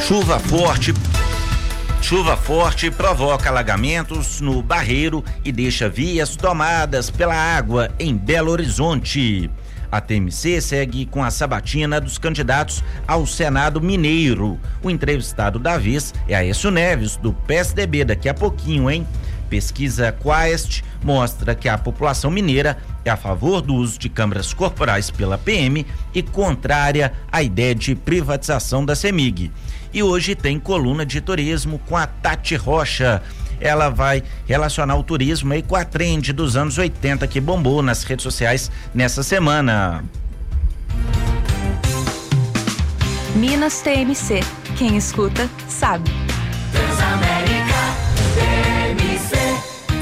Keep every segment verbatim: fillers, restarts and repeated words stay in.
Chuva forte. Chuva forte provoca alagamentos no Barreiro e deixa vias tomadas pela água em Belo Horizonte. A T M C segue com a sabatina dos candidatos ao Senado Mineiro. O entrevistado da vez é Aécio Neves, do P S D B, daqui a pouquinho, hein? Pesquisa Quaest mostra que a população mineira é a favor do uso de câmeras corporais pela P M e contrária à ideia de privatização da CEMIG. E hoje tem coluna de turismo com a Tati Rocha. Ela vai relacionar o turismo aí com a trend dos anos oitenta que bombou nas redes sociais nessa semana. Minas T M C. Quem escuta, sabe. Transamérica T M C.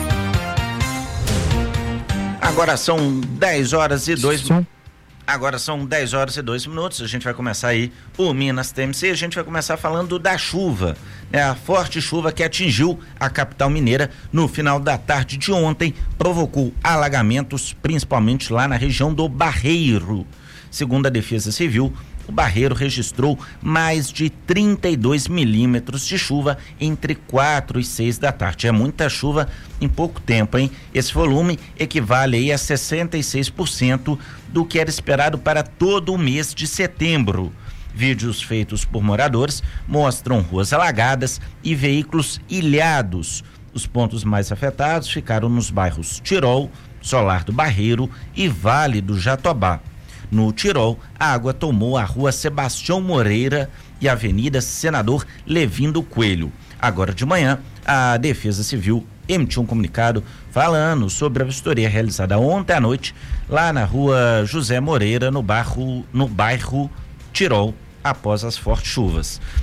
Agora são dez horas e dois minutos. Agora são dez horas e dois minutos, a gente vai começar aí o Minas T M C, a gente vai começar falando da chuva, né? A forte chuva que atingiu a capital mineira no final da tarde de ontem provocou alagamentos, principalmente lá na região do Barreiro. Segundo a Defesa Civil, o Barreiro registrou mais de trinta e dois milímetros de chuva entre quatro e seis da tarde. É muita chuva em pouco tempo, hein? Esse volume equivale aí a sessenta e seis por cento do que era esperado para todo o mês de setembro. Vídeos feitos por moradores mostram ruas alagadas e veículos ilhados. Os pontos mais afetados ficaram nos bairros Tirol, Solar do Barreiro e Vale do Jatobá. No Tirol, a água tomou a rua Sebastião Moreira e a Avenida Senador Levindo Coelho. Agora de manhã, a Defesa Civil emitiu um comunicado falando sobre a vistoria realizada ontem à noite lá na rua José Moreira, no bairro, no bairro Tirol, após as fortes chuvas.